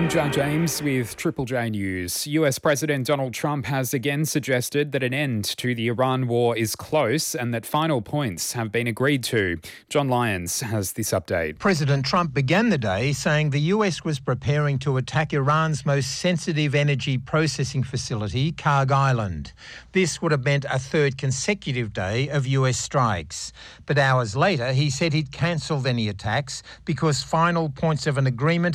I'm John James with Triple J News. US President Donald Trump has again suggested that an end to the Iran war is close and that final points have been agreed to. John Lyons has this update. President Trump began the day saying the US was preparing to attack Iran's most sensitive energy processing facility, Karg Island. This would have meant a third consecutive day of US strikes. But hours later, he said he'd cancelled any attacks because final points of an agreement